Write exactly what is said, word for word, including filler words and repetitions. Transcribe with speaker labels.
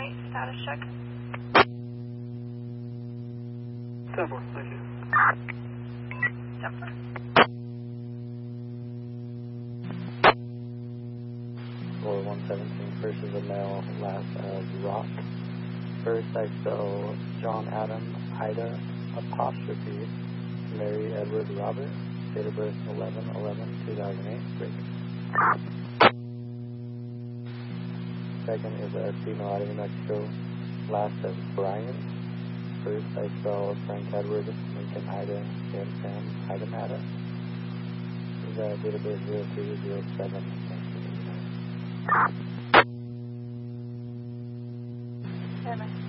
Speaker 1: eight, status check.
Speaker 2: ten four, thank you.
Speaker 1: ten four.
Speaker 3: four one seventeen, first is a male, last as Rock. First I spell John Adam Ida apostrophe Mary Edward Robert. Date of birth eleven eleven two thousand eight. Break. Second is a female out of New Mexico. Last as Brian. First I spell Frank Edward Lincoln Ida Sam Sam Ida Mata. Is that date of birth zero three zero seven nineteen eighty-nine.
Speaker 1: Seven.